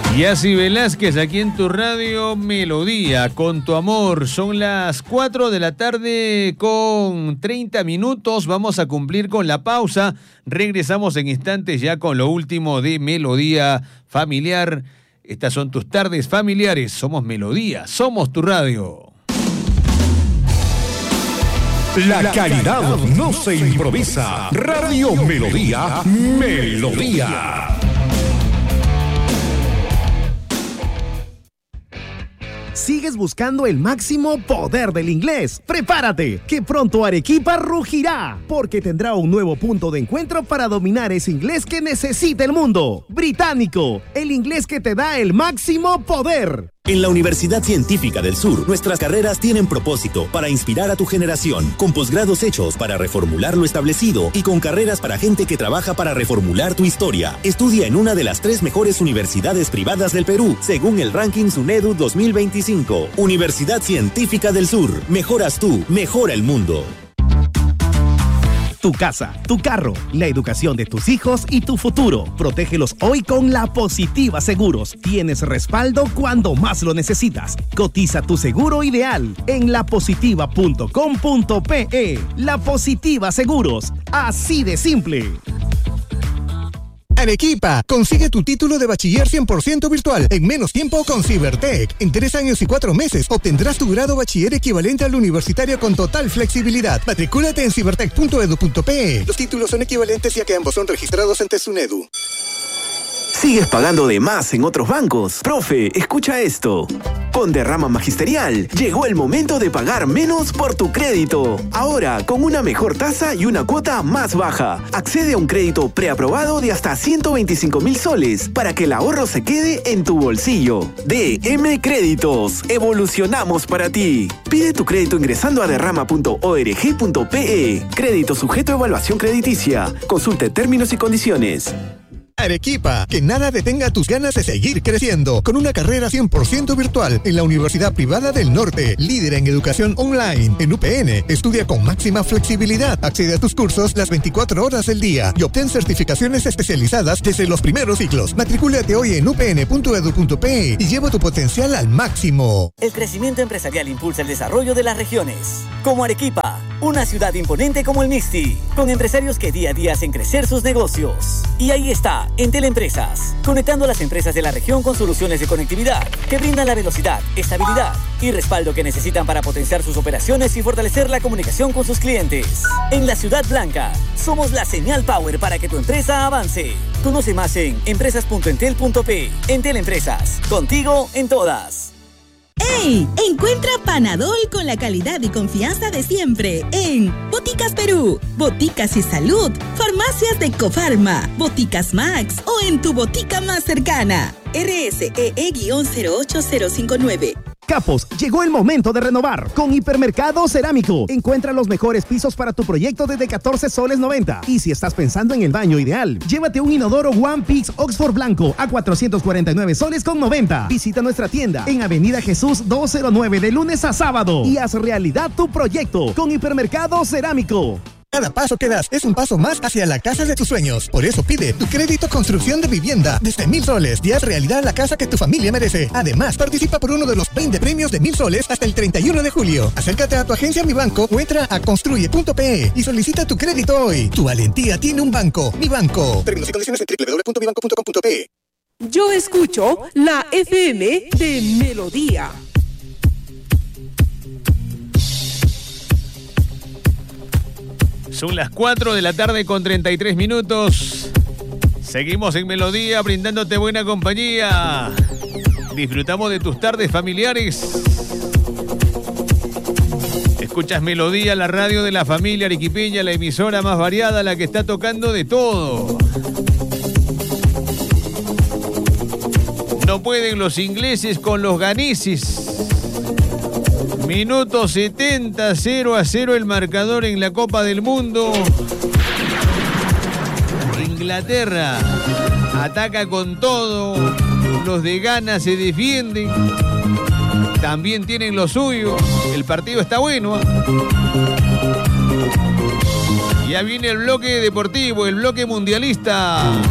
Yassi Velázquez, aquí en tu radio Melodía, con tu amor. Son las 4 de la tarde con 30 minutos. Vamos a cumplir con la pausa. Regresamos en instantes ya con lo último de Melodía Familiar. Estas son tus tardes familiares. Somos Melodía, somos tu radio. La calidad no se improvisa. Radio Melodía, Melodía. ¿Sigues buscando el máximo poder del inglés? ¡Prepárate! Que pronto Arequipa rugirá, porque tendrá un nuevo punto de encuentro para dominar ese inglés que necesita el mundo. Británico, el inglés que te da el máximo poder. En la Universidad Científica del Sur, nuestras carreras tienen propósito para inspirar a tu generación, con posgrados hechos para reformular lo establecido y con carreras para gente que trabaja para reformular tu historia. Estudia en una de las 3 mejores universidades privadas del Perú, según el ranking SUNEDU 2025. Universidad Científica del Sur. Mejoras tú, mejora el mundo. Tu casa, tu carro, la educación de tus hijos y tu futuro. Protégelos hoy con La Positiva Seguros. Tienes respaldo cuando más lo necesitas. Cotiza tu seguro ideal en lapositiva.com.pe. La Positiva Seguros. Así de simple. Arequipa, consigue tu título de bachiller 100% virtual en menos tiempo con Cibertech. En 3 años y 4 meses obtendrás tu grado bachiller equivalente al universitario con total flexibilidad. Matricúlate en cibertech.edu.pe. Los títulos son equivalentes ya que ambos son registrados ante SUNEDU. ¿Sigues pagando de más en otros bancos? Profe, escucha esto. Con Derrama Magisterial, llegó el momento de pagar menos por tu crédito. Ahora, con una mejor tasa y una cuota más baja. Accede a un crédito preaprobado de hasta 125,000 soles para que el ahorro se quede en tu bolsillo. DM Créditos. Evolucionamos para ti. Pide tu crédito ingresando a derrama.org.pe. Crédito sujeto a evaluación crediticia. Consulte términos y condiciones. Arequipa, que nada detenga tus ganas de seguir creciendo, con una carrera 100% virtual en la Universidad Privada del Norte, líder en educación online. En UPN, estudia con máxima flexibilidad, accede a tus cursos las 24 horas del día y obtén certificaciones especializadas desde los primeros ciclos. Matricúlate hoy en upn.edu.pe y lleva tu potencial al máximo. El crecimiento empresarial impulsa el desarrollo de las regiones, como Arequipa, una ciudad imponente como el Mixti, con empresarios que día a día hacen crecer sus negocios. Y ahí está, Entel Empresas, conectando a las empresas de la región con soluciones de conectividad que brindan la velocidad, estabilidad y respaldo que necesitan para potenciar sus operaciones y fortalecer la comunicación con sus clientes. En la Ciudad Blanca, somos la señal power para que tu empresa avance. Conoce más en empresas.entel.pe. Entel Empresas, contigo en todas. ¡Ey! Encuentra Panadol con la calidad y confianza de siempre en Boticas Perú, Boticas y Salud, Farmacias de Cofarma, Boticas Max o en tu botica más cercana. RSEE-08059. Capos, llegó el momento de renovar con Hipermercado Cerámico. Encuentra los mejores pisos para tu proyecto desde 14 soles 90. Y si estás pensando en el baño ideal, llévate un inodoro One Pix Oxford blanco a 449 soles con 90. Visita nuestra tienda en Avenida Jesús 209 de lunes a sábado y haz realidad tu proyecto con Hipermercado Cerámico. Cada paso que das es un paso más hacia la casa de tus sueños. Por eso pide tu crédito construcción de vivienda desde 1,000 soles y haz realidad la casa que tu familia merece. Además, participa por uno de los 20 premios de 1,000 soles hasta el 31 de julio. Acércate a tu agencia Mi Banco o entra a construye.pe y solicita tu crédito hoy. Tu valentía tiene un banco. Mi Banco. Términos y condiciones en www.mibanco.com.pe. Yo escucho la FM de Melodía. Son las 4 de la tarde con 33 minutos. Seguimos en Melodía brindándote buena compañía. Disfrutamos de tus tardes familiares. Escuchas Melodía, la radio de la familia arequipeña, la emisora más variada, la que está tocando de todo. No pueden los ingleses con los ganeses. Minuto 70, 0-0 el marcador en la Copa del Mundo. Inglaterra ataca con todo. Los de Ghana se defienden. También tienen lo suyo. El partido está bueno. Ya viene el bloque deportivo, el bloque mundialista.